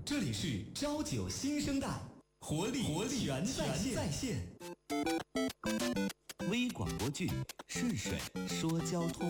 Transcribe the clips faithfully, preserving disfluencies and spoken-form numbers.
这里是朝九新生代，活力活力全在线。 微广播剧《顺水说交通》。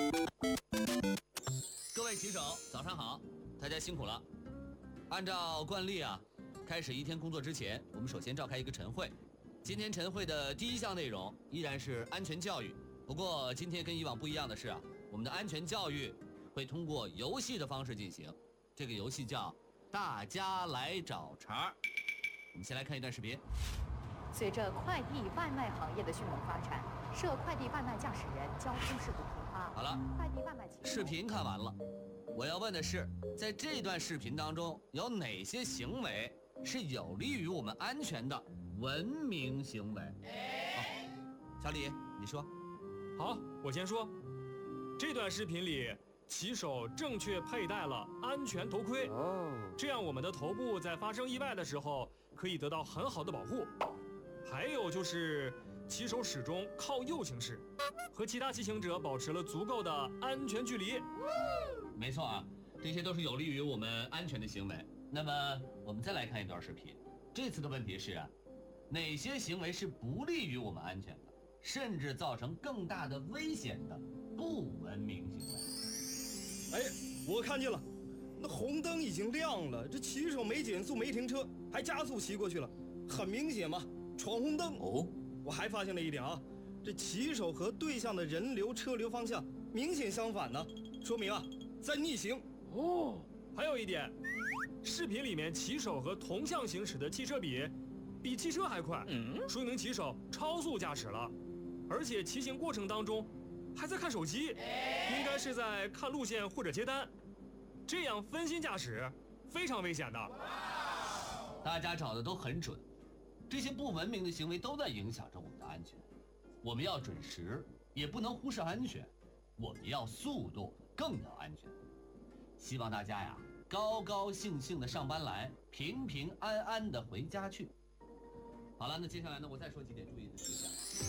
各位骑手，早上好，大家辛苦了。按照惯例啊，开始一天工作之前，我们首先召开一个晨会。今天晨会的第一项内容依然是安全教育，不过今天跟以往不一样的是啊，我们的安全教育会通过游戏的方式进行。这个游戏叫大家来找茬。我们先来看一段视频。 随着快递外卖行业的迅猛发展，涉快递外卖驾驶人交通事故频发。 好了， 快递外卖骑视频看完了，我要问的是，在这段视频当中有哪些行为是有利于我们安全的文明行为？好，小李，你说。 好，我先说。这段视频里，骑手正确佩戴了安全头盔，这样我们的头部在发生意外的时候可以得到很好的保护。还有就是骑手始终靠右行驶，和其他骑行者保持了足够的安全距离。 没错啊，这些都是有利于我们安全的行为。那么我们再来看一段视频，这次的问题是啊，哪些行为是不利于我们安全的，甚至造成更大的危险的不文明行为？ 哎，我看见了，那红灯已经亮了，这骑手没减速没停车，还加速骑过去了，很明显嘛，闯红灯。 哦， 我还发现了一点啊，这骑手和对向的人流车流方向明显相反呢，说明啊在逆行。 哦，还有一点，视频里面骑手和同向行驶的汽车比比汽车还快，说明骑手超速驾驶了，而且骑行过程当中还在看手机，应该是在看路线或者接单，这样分心驾驶非常危险的。 大家找的都很准，这些不文明的行为都在影响着我们的安全。我们要准时，也不能忽视安全；我们要速度，更要安全。希望大家呀，高高兴兴的上班来，平平安安的回家去。好了，那接下来呢，我再说几点注意的事项。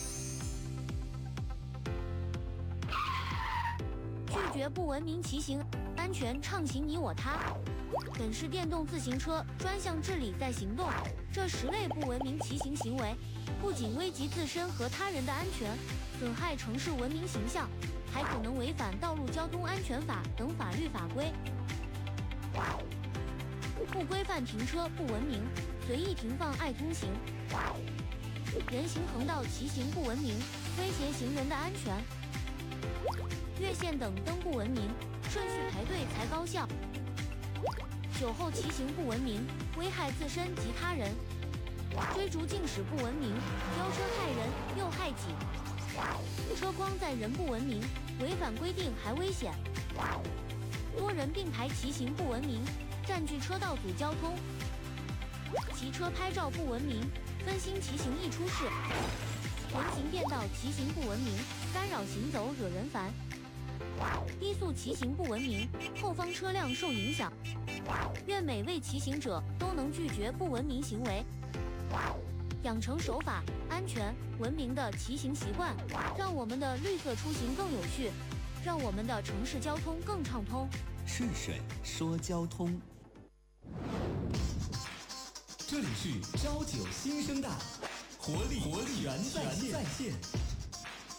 拒绝不文明骑行，安全畅行你我他。本市电动自行车专项治理在行动，这十类不文明骑行行为，不仅危及自身和他人的安全，损害城市文明形象，还可能违反道路交通安全法等法律法规。不规范停车不文明，随意停放爱通行。人行横道骑行不文明，威胁行人的安全。越线等灯不文明，顺序排队才高效。酒后骑行不文明，危害自身及他人。追逐竞驶不文明，飙车害人又害己。车筐载人不文明，违反规定还危险。多人并排骑行不文明，占据车道阻交通。骑车拍照不文明，分心骑行易出事。人行便道骑行不文明，干扰行走惹人烦。低速骑行不文明，后方车辆受影响。愿每位骑行者都能拒绝不文明行为，养成守法、安全、文明的骑行习惯，让我们的绿色出行更有序，让我们的城市交通更畅通。 顺水说交通。 这里是朝九新生代，活力活力全在线。